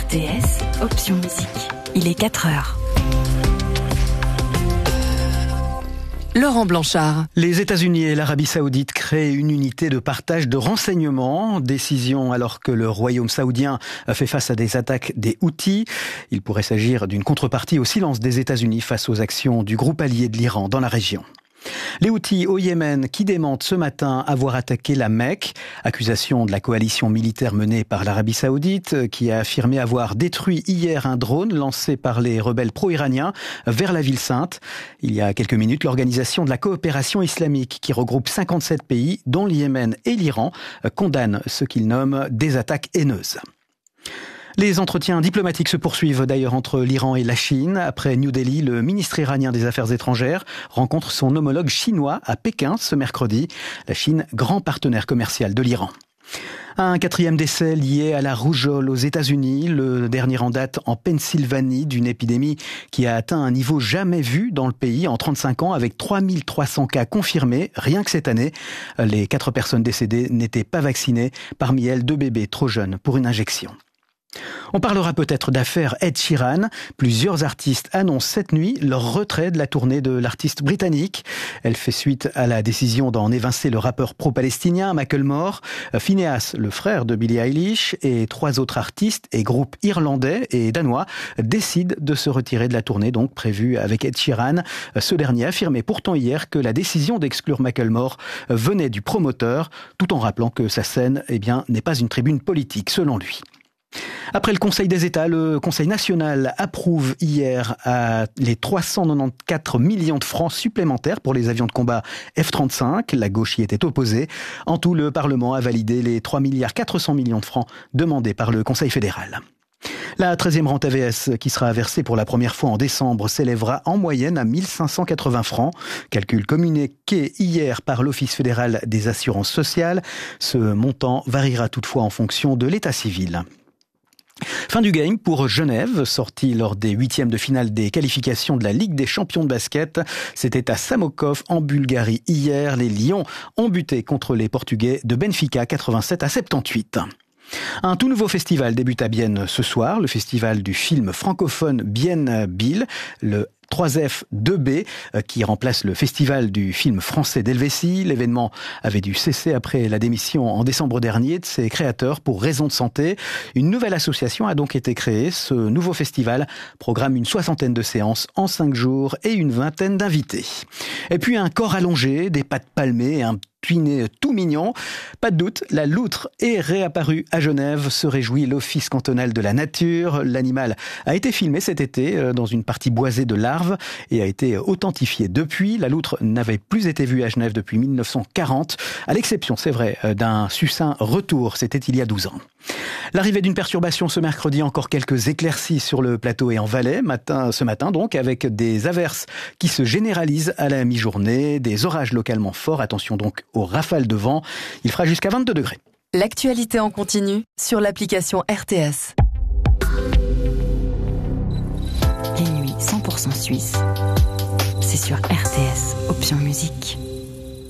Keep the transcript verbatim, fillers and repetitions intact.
R T S, option musique. Il est quatre heures. Laurent Blanchard. Les États-Unis et l'Arabie Saoudite créent une unité de partage de renseignements. Décision alors que le royaume saoudien fait face à des attaques des Houthis. Il pourrait s'agir d'une contrepartie au silence des États-Unis face aux actions du groupe allié de l'Iran dans la région. Les Houthis au Yémen qui démentent ce matin avoir attaqué la Mecque. Accusation de la coalition militaire menée par l'Arabie Saoudite qui a affirmé avoir détruit hier un drone lancé par les rebelles pro-iraniens vers la ville sainte. Il y a quelques minutes, l'organisation de la coopération islamique qui regroupe cinquante-sept pays dont le Yémen et l'Iran condamne ce qu'ils nomment des attaques haineuses. Les entretiens diplomatiques se poursuivent d'ailleurs entre l'Iran et la Chine. Après New Delhi, le ministre iranien des Affaires étrangères rencontre son homologue chinois à Pékin ce mercredi. La Chine, grand partenaire commercial de l'Iran. Un quatrième décès lié à la rougeole aux États-Unis, le dernier en date en Pennsylvanie d'une épidémie qui a atteint un niveau jamais vu dans le pays en trente-cinq ans avec trois mille trois cents cas confirmés rien que cette année. Les quatre personnes décédées n'étaient pas vaccinées, parmi elles deux bébés trop jeunes pour une injection. On parlera peut-être d'affaires Ed Sheeran. Plusieurs artistes annoncent cette nuit leur retrait de la tournée de l'artiste britannique. Elle fait suite à la décision d'en évincer le rappeur pro-palestinien Macklemore, Finneas, le frère de Billie Eilish, et trois autres artistes et groupes irlandais et danois décident de se retirer de la tournée donc prévue avec Ed Sheeran. Ce dernier affirmait pourtant hier que la décision d'exclure Macklemore venait du promoteur, tout en rappelant que sa scène, eh bien, n'est pas une tribune politique selon lui. Après le Conseil des États, le Conseil national approuve hier à les trois cent quatre-vingt-quatorze millions de francs supplémentaires pour les avions de combat F trente-cinq. La gauche y était opposée. En tout, le Parlement a validé les trois milliards quatre cents millions de francs demandés par le Conseil fédéral. La treizième rente A V S qui sera versée pour la première fois en décembre s'élèvera en moyenne à mille cinq cent quatre-vingts francs. Calcul communiqué hier par l'Office fédéral des assurances sociales. Ce montant variera toutefois en fonction de l'état civil. Fin du game pour Genève, sorti lors des huitièmes de finale des qualifications de la Ligue des champions de basket. C'était à Samokov en Bulgarie hier. Les Lions ont buté contre les Portugais de Benfica quatre-vingt-sept à soixante-dix-huit. Un tout nouveau festival débute à Bienne ce soir, le festival du film francophone Bienne Bill, le trois F deux B, qui remplace le festival du film français d'Helvétie. L'événement avait dû cesser après la démission en décembre dernier de ses créateurs pour raisons de santé. Une nouvelle association a donc été créée. Ce nouveau festival programme une soixantaine de séances en cinq jours et une vingtaine d'invités. Et puis un corps allongé, des pattes palmées et un tuiné tout mignon. Pas de doute, la loutre est réapparue à Genève, se réjouit l'Office cantonal de la nature. L'animal a été filmé cet été dans une partie boisée de larves et a été authentifié depuis. La loutre n'avait plus été vue à Genève depuis mille neuf cent quarante, à l'exception, c'est vrai, d'un succinct retour, c'était il y a douze ans. L'arrivée d'une perturbation ce mercredi, encore quelques éclaircies sur le plateau et en Valais, matin, ce matin donc, avec des averses qui se généralisent à la mi-journée, des orages localement forts, attention donc aux rafales de vent, il fera jusqu'à vingt-deux degrés. L'actualité en continu sur l'application R T S. Les nuits cent pour cent suisses, c'est sur R T S, option musique.